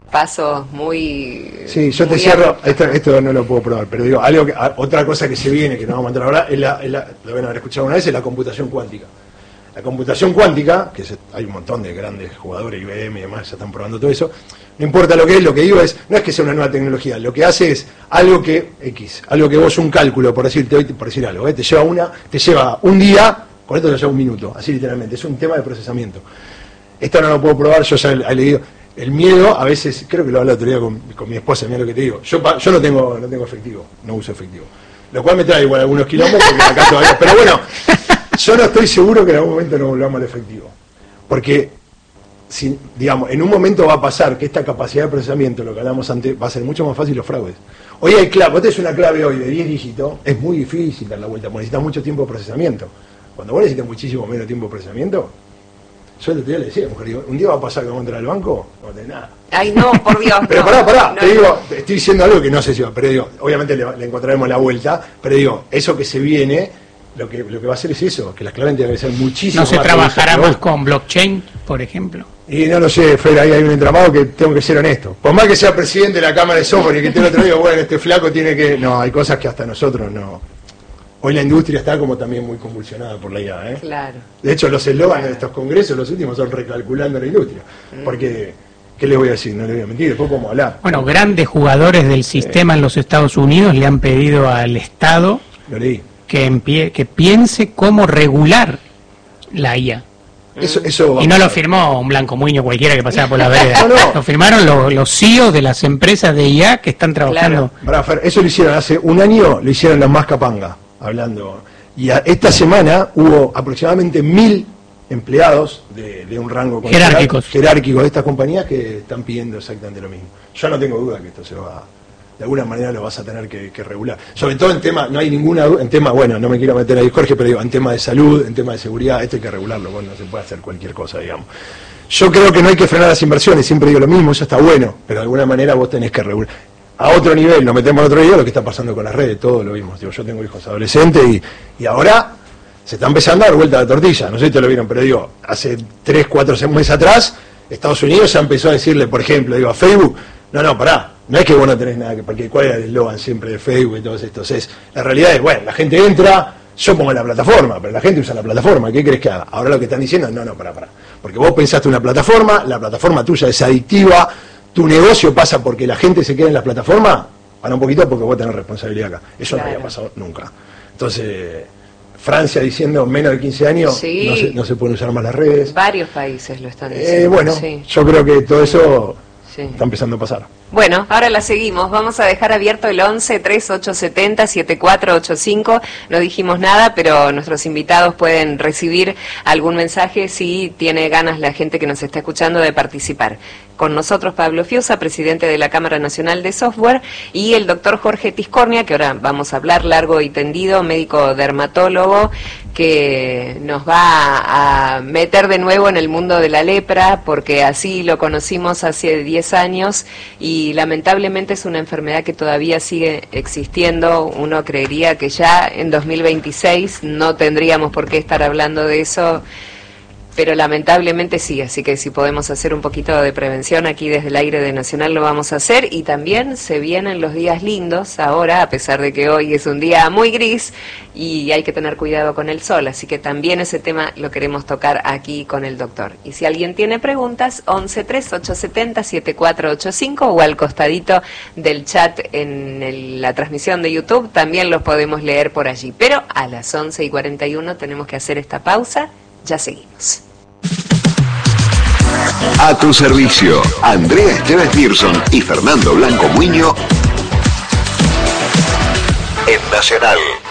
pasos muy... Sí, yo te cierro, esto no lo puedo probar, pero digo, otra cosa que se viene, que nos vamos a entrar ahora, lo van a haber escuchado una vez, es la computación cuántica. La computación cuántica, hay un montón de grandes jugadores, IBM y demás, ya están probando todo eso, no importa lo que es, lo que digo es, no es que sea una nueva tecnología, lo que hace es algo que vos un cálculo, por decir algo, te lleva un día, con esto te lleva un minuto, así literalmente, es un tema de procesamiento. Esto no lo puedo probar, yo ya he leído. El miedo, a veces, creo que lo hablé el otro día con mi esposa, mira lo que te digo. Yo no tengo efectivo, no uso efectivo. Lo cual me trae igual algunos quilombos, porque acá todavía. Pero bueno, yo no estoy seguro que en algún momento no volvamos al efectivo. Porque, digamos, en un momento va a pasar que esta capacidad de procesamiento, lo que hablamos antes, va a ser mucho más fácil los fraudes. Hoy hay clave, vos tenés una clave hoy de 10 dígitos, es muy difícil dar la vuelta, porque necesitas mucho tiempo de procesamiento. Cuando vos necesitas muchísimo menos tiempo de procesamiento, yo el otro día le decía a la mujer, digo, un día va a pasar que vamos a entrar al banco, no tenés nada. Ay, no, por Dios. Pero pará, te digo, estoy diciendo algo que no sé si va, pero digo, obviamente le encontraremos la vuelta, pero digo, eso que se viene, lo que va a hacer es eso, que las claves tienen que ser muchísimo más. ¿No se trabajará más con blockchain, por ejemplo? Y no lo sé, Fer, ahí hay un entramado que tengo que ser honesto. Por más que sea presidente de la Cámara de Software y que esté el otro día, bueno, este flaco tiene que... No, hay cosas que hasta nosotros no... Hoy la industria está como también muy convulsionada por la IA, ¿eh? Claro. De hecho, los eslogans de estos congresos, los últimos, son recalculando la industria. Porque, ¿qué les voy a decir? No les voy a mentir, después podemos hablar. Bueno, grandes jugadores del sistema en los Estados Unidos le han pedido al Estado que piense cómo regular la IA. Eso y no lo firmó un blanco muño cualquiera que pasaba por la vereda. No. Lo firmaron los CEOs de las empresas de IA que están trabajando. Claro. Fer, eso lo hicieron hace un año, lo hicieron los más capanga. Hablando, y esta semana hubo aproximadamente 1000 empleados de un rango jerárquico de estas compañías que están pidiendo exactamente lo mismo. Yo no tengo duda que esto se va, de alguna manera lo vas a tener que regular. Sobre todo en tema, no hay ninguna duda, en tema, bueno, no me quiero meter ahí, Jorge, pero digo, en tema de salud, en tema de seguridad, esto hay que regularlo, bueno, no se puede hacer cualquier cosa, digamos. Yo creo que no hay que frenar las inversiones, siempre digo lo mismo, eso está bueno, pero de alguna manera vos tenés que regular. A otro nivel, nos metemos a otro nivel, lo que está pasando con las redes, todo lo vimos. Digo, yo tengo hijos adolescentes y ahora se está empezando a dar vuelta a la tortilla. No sé si te lo vieron, pero digo, hace 3, 4 meses atrás, Estados Unidos ya empezó a decirle, por ejemplo, digo, a Facebook, no, pará, no es que vos no tenés nada, porque cuál era el eslogan siempre de Facebook y todos estos. La realidad es, bueno, la gente entra, yo pongo la plataforma, pero la gente usa la plataforma, ¿qué crees que haga? Ahora lo que están diciendo, no, pará. Porque vos pensaste una plataforma, la plataforma tuya es adictiva, tu negocio pasa porque la gente se queda en la plataforma, para un poquito porque vos tenés responsabilidad acá. Eso no había pasado nunca. Entonces, Francia diciendo menos de 15 años, no se pueden usar más las redes. Varios países lo están diciendo. Bueno, yo creo que todo eso está empezando a pasar. Bueno, ahora la seguimos. Vamos a dejar abierto el 11-3870-7485. No dijimos nada, pero nuestros invitados pueden recibir algún mensaje si tiene ganas la gente que nos está escuchando de participar. Con nosotros Pablo Fiusa, presidente de la Cámara Nacional de Software, y el doctor Jorge Tiscornia, que ahora vamos a hablar largo y tendido, médico dermatólogo, que nos va a meter de nuevo en el mundo de la lepra, porque así lo conocimos hace 10 años y lamentablemente es una enfermedad que todavía sigue existiendo. Uno creería que ya en 2026 no tendríamos por qué estar hablando de eso, pero lamentablemente sí, así que si podemos hacer un poquito de prevención aquí desde el aire de Nacional lo vamos a hacer. Y también se vienen los días lindos ahora, a pesar de que hoy es un día muy gris y hay que tener cuidado con el sol, así que también ese tema lo queremos tocar aquí con el doctor. Y si alguien tiene preguntas, 11-3870-7485 o al costadito del chat en la transmisión de YouTube, también los podemos leer por allí. Pero a las 11:41 tenemos que hacer esta pausa, ya seguimos. A tu servicio, Andrea Esteves Pearson y Fernando Blanco Muño en Nacional.